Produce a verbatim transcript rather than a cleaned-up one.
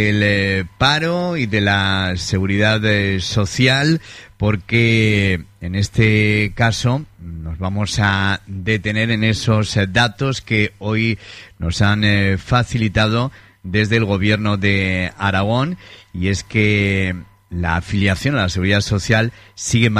del eh, paro y de la seguridad eh, social, porque en este caso nos vamos a detener en esos eh, datos que hoy nos han eh, facilitado desde el Gobierno de Aragón, y es que la afiliación a la Seguridad Social sigue